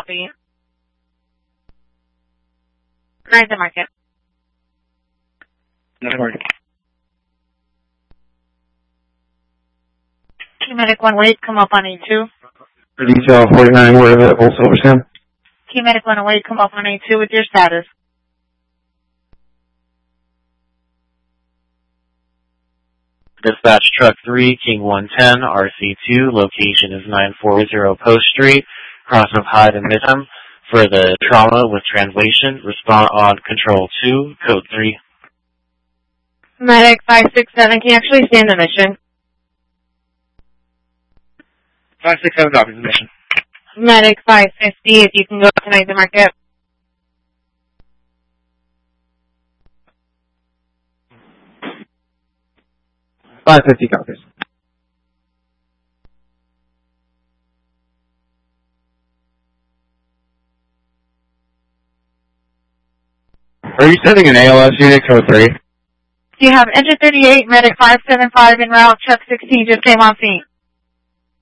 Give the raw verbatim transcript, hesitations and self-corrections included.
copy. Nice market. Nice market. Q Medic one wait, come up on A two. For detail forty-nine, we're available, Silversand. Q Medic one wait, come up on A two with your status. Dispatch Truck three, King one ten, R C two, location is nine forty Post Street, cross of Hyde and Midham. For the trauma with translation, respond on Control two, Code three. Medic five six seven, can you actually stand the mission? five six seven, copy the mission. Medic five fifty, if you can go tonight the market. five fifty copies. Are you sending an A L S unit, code three? You have engine thirty-eight, medic five seven five en route, truck sixteen just came on scene.